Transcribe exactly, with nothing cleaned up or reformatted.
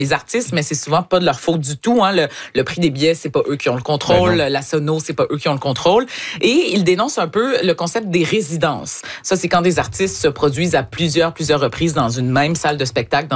les artistes, mais c'est souvent pas de leur faute du tout. Hein. Le, le prix des billets, c'est pas eux qui ont le contrôle. Ben la sono, c'est pas eux qui ont le contrôle. Et ils dénoncent un peu le concept des résidences. Ça, c'est quand des artistes se produisent à plusieurs, plusieurs reprises dans une même salle de spectacle, dans